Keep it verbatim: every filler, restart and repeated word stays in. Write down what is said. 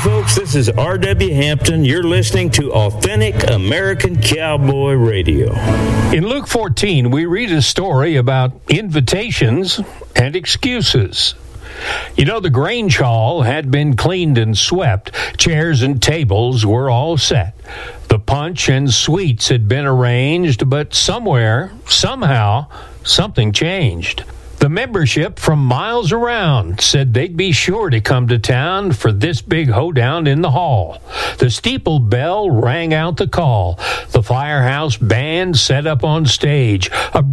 folks, this is R W Hampton. You're listening to Authentic American Cowboy Radio. In Luke fourteen, we read a story about invitations and excuses. You know, the Grange Hall had been cleaned and swept. Chairs and tables were all set. The punch and sweets had been arranged, but somewhere, somehow, something changed. The membership from miles around said they'd be sure to come to town for this big hoedown in the hall. The steeple bell rang out the call. The firehouse band set up on stage. A